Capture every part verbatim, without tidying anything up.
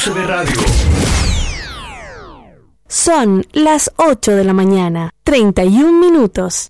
C B Radio. Son las ocho de la mañana, treinta y un minutos.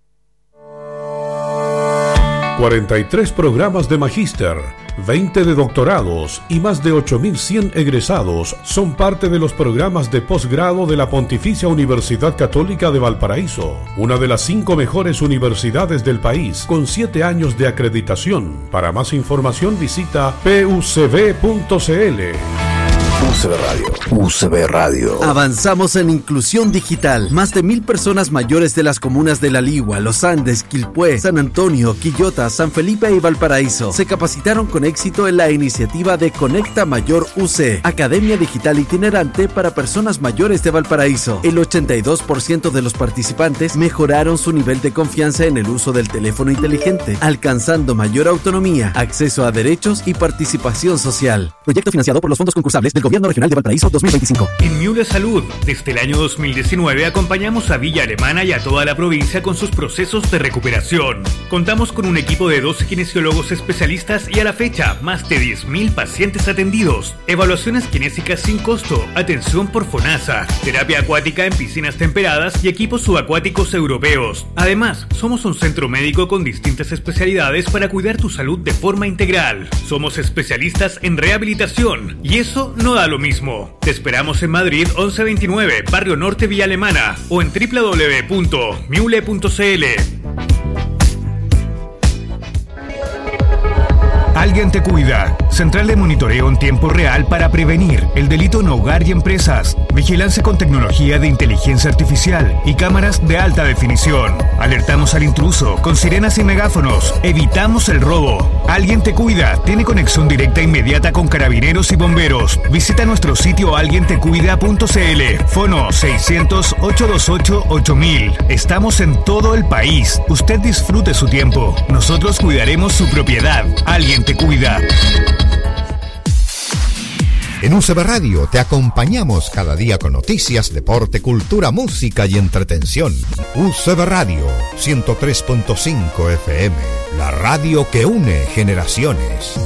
cuarenta y tres programas de magíster, veinte de doctorados y más de ocho mil cien egresados son parte de los programas de posgrado de la Pontificia Universidad Católica de Valparaíso, una de las cinco mejores universidades del país, con siete años de acreditación. Para más información visita p u c b punto c l. U C B Radio. U C B Radio. Avanzamos en inclusión digital. Más de mil personas mayores de las comunas de La Ligua, Los Andes, Quilpué, San Antonio, Quillota, San Felipe y Valparaíso se capacitaron con éxito en la iniciativa de Conecta Mayor U C, Academia Digital Itinerante para Personas Mayores de Valparaíso. El ochenta y dos por ciento de los participantes mejoraron su nivel de confianza en el uso del teléfono inteligente, alcanzando mayor autonomía, acceso a derechos y participación social. Proyecto financiado por los fondos concursables del Gobierno Regional de Valparaíso dos mil veinticinco. En Miule Salud, desde el año dos mil diecinueve acompañamos a Villa Alemana y a toda la provincia con sus procesos de recuperación. Contamos con un equipo de doce kinesiólogos especialistas y a la fecha más de diez mil pacientes atendidos. Evaluaciones kinésicas sin costo, atención por FONASA, terapia acuática en piscinas temperadas y equipos subacuáticos europeos. Además, somos un centro médico con distintas especialidades para cuidar tu salud de forma integral. Somos especialistas en rehabilitación y eso no da lo mismo. Te esperamos en Madrid once veintinueve, Barrio Norte, Villa Alemana, o en w w w punto miule punto c l. Alguien te cuida. Central de monitoreo en tiempo real para prevenir el delito en hogar y empresas. Vigilancia con tecnología de inteligencia artificial y cámaras de alta definición. Alertamos al intruso con sirenas y megáfonos. Evitamos el robo. Alguien te cuida. Tiene conexión directa e inmediata con carabineros y bomberos. Visita nuestro sitio alguien te cuida punto c l. Fono seiscientos, ochocientos veintiocho, ocho mil. Estamos en todo el país. Usted disfrute su tiempo. Nosotros cuidaremos su propiedad. Alguien te cuida. En U C B Radio te acompañamos cada día con noticias, deporte, cultura, música y entretención. U C B Radio ciento tres punto cinco F M, la radio que une generaciones.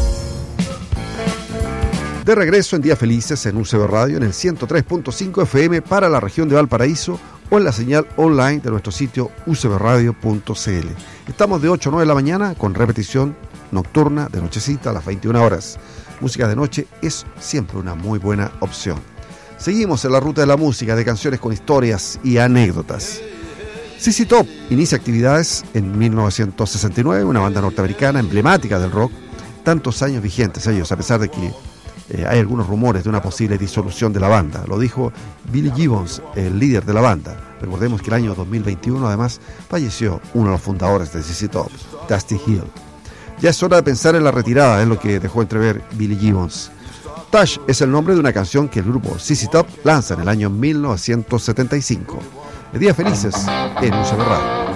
De regreso en Días Felices en U C B Radio en el ciento tres punto cinco F M para la región de Valparaíso o en la señal online de nuestro sitio u c b radio punto c l. Estamos de ocho a nueve de la mañana con repetición nocturna de nochecita a las veintiuna horas. Música de noche es siempre una muy buena opción. Seguimos en la ruta de la música, de canciones con historias y anécdotas. Z Z Top inicia actividades en mil novecientos sesenta y nueve, una banda norteamericana emblemática del rock, tantos años vigentes ellos, a pesar de que eh, hay algunos rumores de una posible disolución de la banda. Lo dijo Billy Gibbons, el líder de la banda. Recordemos que el año dos mil veintiuno además falleció uno de los fundadores de Z Z Top, Dusty Hill. Ya es hora de pensar en la retirada, es lo que dejó entrever Billy Gibbons. Touch es el nombre de una canción que el grupo Z Z Top lanza en el año mil novecientos setenta y cinco. Días Felices en U C B Radio.